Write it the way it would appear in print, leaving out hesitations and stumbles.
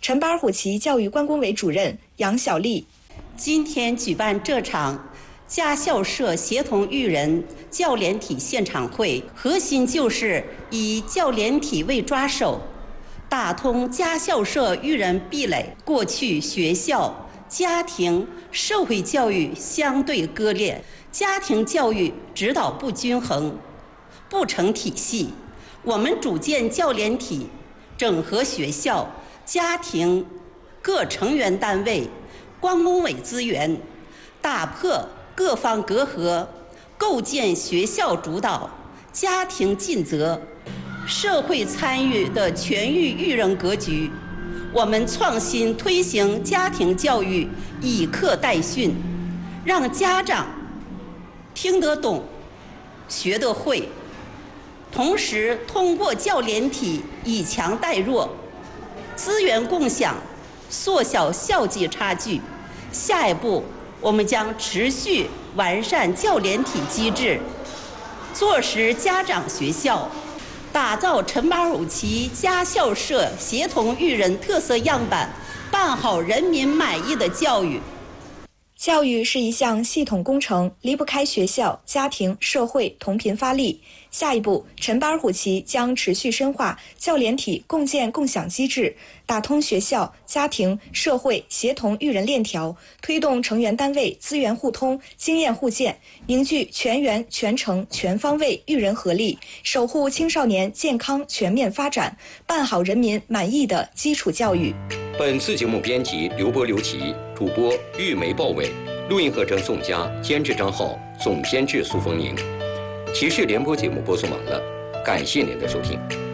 陈巴尔虎旗教育关工委主任杨小丽。 今天举办这场家校社协同育人教联体现场会，核心就是以教联体为抓手，打通家校社育人壁垒。过去学校、家庭、社会教育相对割裂，家庭教育指导不均衡，不成体系。我们组建教联体，整合学校、家庭各成员单位、关工委资源，打破各方隔阂，构建学校主导、家庭尽责、社会参与的全域育人格局。我们创新推行家庭教育，以课代训，让家长听得懂、学得会。同时，通过教联体以强带弱，资源共享，缩小校际差距。下一步，我们将持续完善教联体机制，落实家长学校，打造陈巴尔虎旗家校社协同育人特色样板，办好人民满意的教育。 教育是一项系统工程，离不开学校、家庭、社会同频发力。下一步，陈巴尔虎旗将持续深化教联体共建共享机制，打通学校、家庭、社会协同育人链条，推动成员单位资源互通、经验互鉴，凝聚全员、全程、全方位育人合力，守护青少年健康全面发展，办好人民满意的基础教育。 本次节目编辑刘波、刘琦，主播玉梅、鲍伟，录音合成宋佳，监制张浩，总监制苏凤宁。骑士联播节目播送完了，感谢您的收听。